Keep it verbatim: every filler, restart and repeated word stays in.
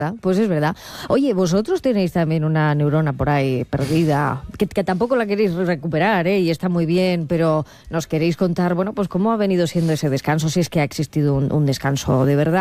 Pues es verdad. Oye, vosotros tenéis también una neurona por ahí perdida, que, que tampoco la queréis recuperar, ¿eh? Y está muy bien, pero nos queréis contar, bueno, pues cómo ha venido siendo ese descanso, si es que ha existido un, un descanso de verdad.